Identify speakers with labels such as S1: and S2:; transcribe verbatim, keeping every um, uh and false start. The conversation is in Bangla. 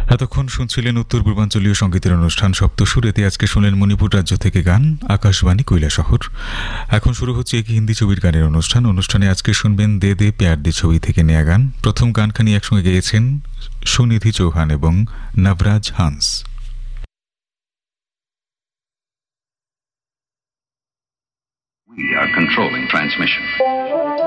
S1: এতক্ষণ শুনছিলেন উত্তর পূর্বাঞ্চলীয় সঙ্গীতের অনুষ্ঠান সপ্তসুর। এতে আজকে শুনলেন মণিপুর রাজ্য থেকে গান, আকাশবাণী কৈলাসহর। এখন শুরু হচ্ছে এক হিন্দি ছবির গানের অনুষ্ঠান। অনুষ্ঠানে আজকে শুনবেন দে দে প্যার দে ছবি থেকে নেয়া গান। প্রথম গানখানি একসঙ্গে গেয়েছেন সুনিধি চৌহান এবং Nabaraj Hans.
S2: We are controlling transmission.